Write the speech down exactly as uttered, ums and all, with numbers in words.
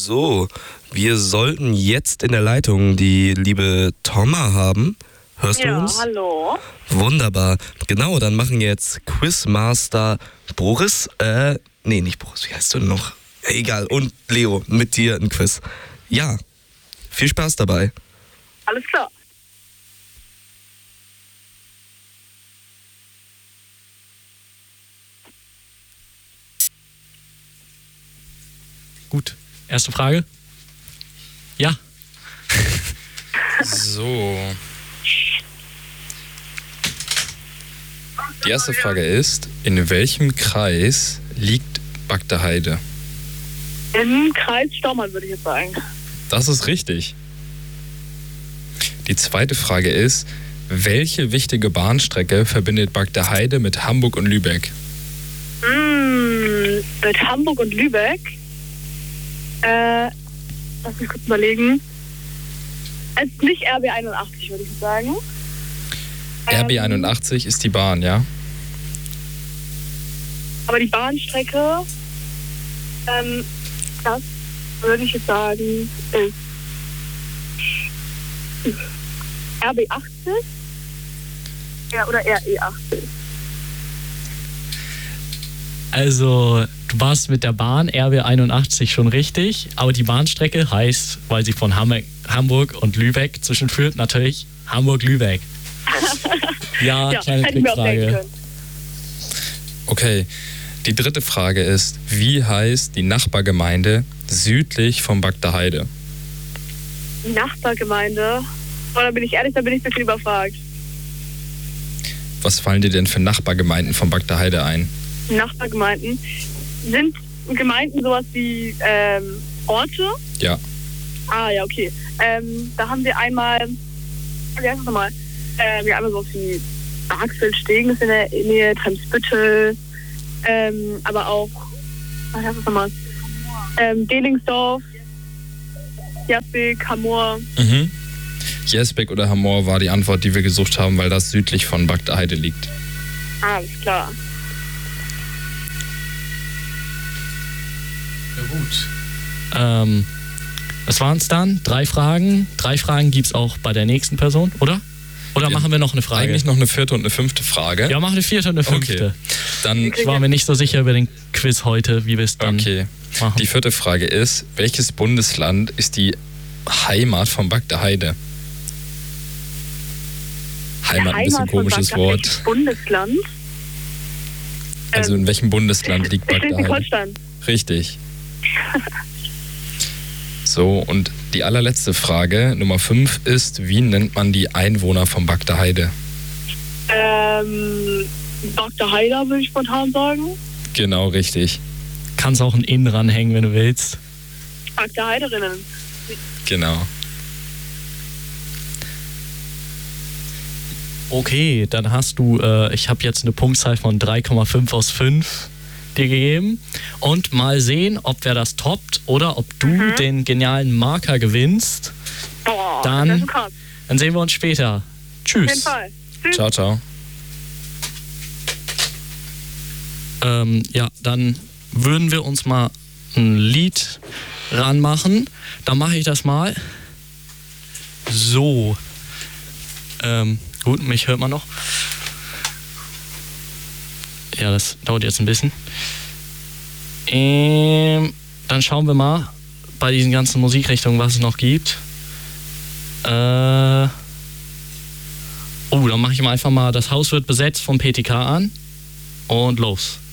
So, wir sollten jetzt in der Leitung die liebe Thomas haben. Hörst du Ja, uns? hallo. Wunderbar. Genau, dann machen jetzt Quizmaster Boris, äh, nee, nicht Boris, wie heißt du denn noch? Egal, und Leo, mit dir ein Quiz. Ja, viel Spaß dabei. Alles klar. Gut, erste Frage. Ja. So. Die erste Frage ist, in welchem Kreis liegt Bagdaheide? Im Kreis Staumann würde ich jetzt sagen. Das ist richtig. Die zweite Frage ist, welche wichtige Bahnstrecke verbindet Bagdaheide mit Hamburg und Lübeck? Mmh, mit Hamburg und Lübeck. Äh, lass mich kurz überlegen. Es ist nicht R B einundachtzig, würde ich sagen. R B einundachtzig ist die Bahn, ja? Aber die Bahnstrecke, ähm, das würde ich jetzt sagen, ist R B achtzig? Ja, oder R E achtzig. Also, du warst mit der Bahn R B einundachtzig schon richtig, aber die Bahnstrecke heißt, weil sie von Ham- Hamburg und Lübeck zwischenführt, natürlich Hamburg-Lübeck. Ja, Ja, kleine hätte ich mir auch denken Trickfrage. können. Okay, die dritte Frage ist, wie heißt die Nachbargemeinde südlich von Bagdaheide? Die Nachbargemeinde. Oh, da bin ich ehrlich, da bin ich ein bisschen überfragt. Was fallen dir denn für Nachbargemeinden von Bagdaheide ein? Nachbargemeinden. Sind Gemeinden sowas wie ähm, Orte? Ja. Ah, ja, okay. Ähm, da haben wir einmal, wie heißt das nochmal? Äh, wir haben einmal sowas wie Barksfeld-Stegen, das ist in der Nähe, Tremsbüttel, ähm, aber auch, was heißt das nochmal? Ähm, Delingsdorf, Jasbeck, Hamor. Mhm. Jesbeck oder Hamor war die Antwort, die wir gesucht haben, weil das südlich von Bagdaheide liegt. Ah, alles klar. Ja, gut. Ähm, was waren es dann? Drei Fragen. Drei Fragen gibt es auch bei der nächsten Person, oder? Oder Ja, machen wir noch eine Frage? Eigentlich noch eine vierte und eine fünfte Frage. Ja, machen eine vierte und eine fünfte. Okay. Dann, Ich war mir nicht so sicher über den Quiz heute, wie wir es dann okay. machen. Die vierte Frage ist, welches Bundesland ist die Heimat von Bagdaheide? Heimat, ein bisschen Heimat von komisches Bagdad- Wort. welches Bundesland? Also in welchem Bundesland liegt Bagdaheide? Schleswig-Holstein. Richtig. So, und die allerletzte Frage, Nummer fünf, ist, wie nennt man die Einwohner von Bagdaheide? Ähm, Doktor Heider würde ich spontan sagen. Genau, richtig. Kannst auch ein In ranhängen, wenn du willst. Doktor Heiderinnen. Genau. Okay, dann hast du, äh, ich habe jetzt eine Punktzahl von drei Komma fünf aus fünf dir gegeben. Und mal sehen, ob wer das toppt oder ob du Mhm. den genialen Marker gewinnst. Boah, Dann- das ist schon krass. Dann sehen wir uns später. Auf Tschüss. jeden Fall. Tschüss. Ciao, ciao. Ähm, ja, dann würden wir uns mal ein Lied ranmachen. Dann mache ich das mal. So. Ähm, gut, mich hört man noch. Ja, das dauert jetzt ein bisschen. Ähm, dann schauen wir mal bei diesen ganzen Musikrichtungen, was es noch gibt. Äh, oh, dann mache ich mal einfach mal Das Haus wird besetzt vom P T K an. Und los.